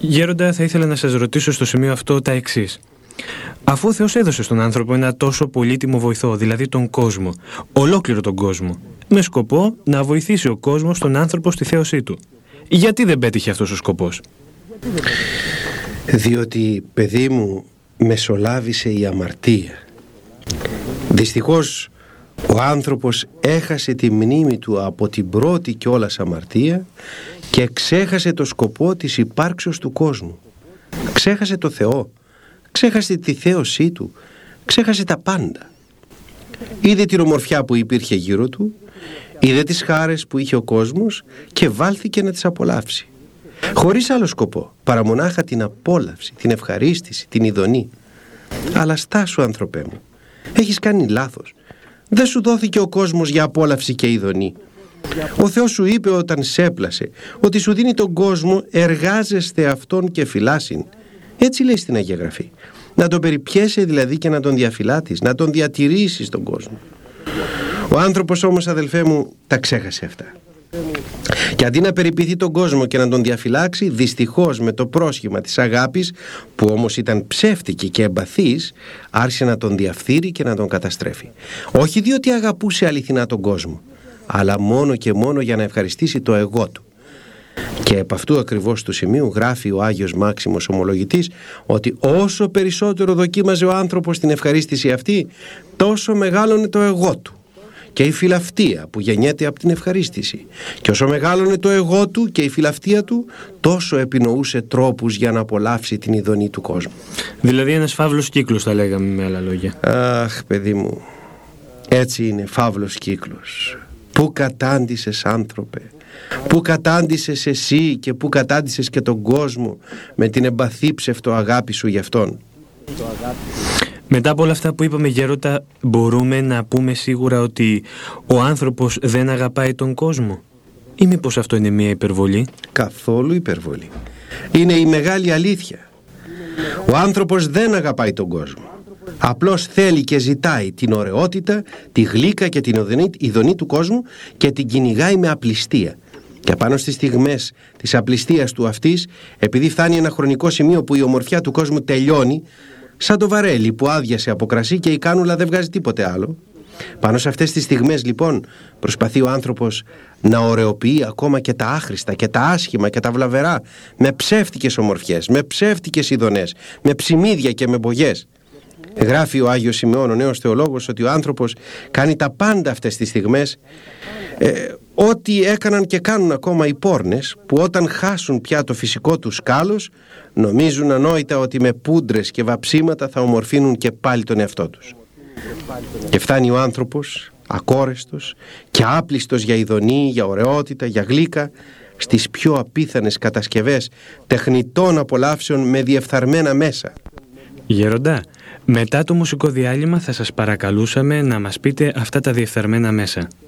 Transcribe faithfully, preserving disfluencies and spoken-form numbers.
Γέροντα, θα ήθελα να σας ρωτήσω στο σημείο αυτό τα εξής. Αφού ο Θεός έδωσε στον άνθρωπο ένα τόσο πολύτιμο βοηθό, δηλαδή τον κόσμο, ολόκληρο τον κόσμο, με σκοπό να βοηθήσει ο κόσμος τον άνθρωπο στη θέωσή του, γιατί δεν πέτυχε αυτός ο σκοπός? Διότι, παιδί μου, μεσολάβησε η αμαρτία. Δυστυχώς ο άνθρωπος έχασε τη μνήμη του από την πρώτη κιόλας αμαρτία και ξέχασε το σκοπό της υπάρξεως του κόσμου. Ξέχασε το Θεό, ξέχασε τη θέωσή του, ξέχασε τα πάντα. Είδε την ομορφιά που υπήρχε γύρω του, είδε τις χάρες που είχε ο κόσμος και βάλθηκε να τις απολαύσει, χωρίς άλλο σκοπό παρά μονάχα την απόλαυση, την ευχαρίστηση, την ειδονή. Αλλά στάσου, άνθρωπέ μου, έχεις κάνει λάθος. Δεν σου δόθηκε ο κόσμος για απόλαυση και ειδονή. Ο Θεός σου είπε όταν σ' έπλασε ότι σου δίνει τον κόσμο, εργάζεστε αυτόν και φυλάσσιν. Έτσι λέει στην Αγία Γραφή. Να τον περιπιέσαι δηλαδή και να τον διαφυλάτεις, να τον διατηρήσεις τον κόσμο. Ο άνθρωπος όμως, αδελφέ μου, τα ξέχασε αυτά. Και αντί να περιποιηθεί τον κόσμο και να τον διαφυλάξει, δυστυχώς με το πρόσχημα της αγάπης, που όμως ήταν ψεύτικη και εμπαθής, άρχισε να τον διαφθείρει και να τον καταστρέφει. Όχι διότι αγαπούσε αληθινά τον κόσμο, αλλά μόνο και μόνο για να ευχαριστήσει το εγώ του. Και επ' αυτού ακριβώς του σημείου γράφει ο Άγιος Μάξιμος Ομολογητής ότι όσο περισσότερο δοκίμαζε ο άνθρωπος την ευχαρίστηση αυτή, τόσο μεγάλωνε το εγώ του και η φιλαυτία που γεννιέται από την ευχαρίστηση. Και όσο μεγάλωνε το εγώ του και η φιλαυτία του, τόσο επινοούσε τρόπους για να απολαύσει την ειδονή του κόσμου. Δηλαδή ένας φαύλος κύκλος, θα λέγαμε με άλλα λόγια. Αχ, παιδί μου, έτσι είναι, φαύλος κύκλος. Πού κατάντησες, άνθρωπε, πού κατάντησες εσύ και πού κατάντησες και τον κόσμο με την εμπαθή ψευτο αγάπη σου γι' αυτόν. Μετά από όλα αυτά που είπαμε, γέροντα, μπορούμε να πούμε σίγουρα ότι ο άνθρωπος δεν αγαπάει τον κόσμο? Ή μήπως αυτό είναι μια υπερβολή? Καθόλου υπερβολή. Είναι η μεγάλη αλήθεια. Ο άνθρωπος δεν αγαπάει τον κόσμο. Απλώς θέλει και ζητάει την ωραιότητα, τη γλύκα και την ειδονή του κόσμου και την κυνηγάει με απληστία. Και πάνω στις στιγμές της απληστίας του αυτής, επειδή φτάνει ένα χρονικό σημείο που η ομορφιά του κόσμου τελειώνει, σαν το βαρέλι που άδειασε από κρασί και η κάνουλα δεν βγάζει τίποτε άλλο, πάνω σε αυτές τις στιγμές λοιπόν προσπαθεί ο άνθρωπος να ωρεοποιεί ακόμα και τα άχρηστα και τα άσχημα και τα βλαβερά με ψεύτικες ομορφιές, με ψεύτικες ειδονές, με ψημίδια και με μπογιές. Γράφει ο Άγιος Σημεών, ο νέος θεολόγος, ότι ο άνθρωπος κάνει τα πάντα αυτές τις στιγμές, ε, ό,τι έκαναν και κάνουν ακόμα οι πόρνες, που όταν χάσουν πια το φυσικό τους σκάλος, νομίζουν ανόητα ότι με πούντρες και βαψίματα θα ομορφύνουν και πάλι τον εαυτό τους. Και φτάνει ο άνθρωπος ακόρεστος και άπλιστος για ειδονή, για ωραιότητα, για γλύκα, στις πιο απίθανες κατασκευές τεχνητών απολαύσεων με διεφθαρμένα μέσα. Γέροντα, μετά το μουσικό διάλειμμα θα σας παρακαλούσαμε να μας πείτε αυτά τα διεφθαρμένα μέσα.